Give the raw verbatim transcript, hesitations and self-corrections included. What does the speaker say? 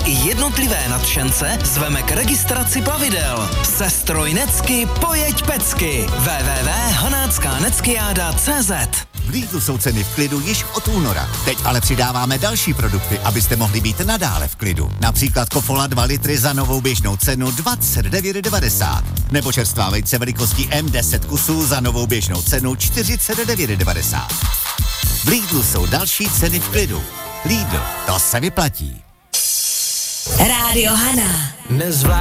i jednotlivé nadšence zveme k registraci plavidel. Sestroj Necky, pojeď pecky. w w w tečka hanácká neckyáda tečka cé zet. V Lidlu jsou ceny v klidu již od února. Teď ale přidáváme další produkty, abyste mohli být nadále v klidu. Například Kofola dva litry za novou běžnou cenu dvacet devět devadesát. Nebo čerstvá vejce velikostí M deset kusů za novou běžnou cenu čtyřicet devět devadesát. V Lidlu jsou další ceny v klidu. Lidl, to se vyplatí. Rádio Hana. Nezvládnu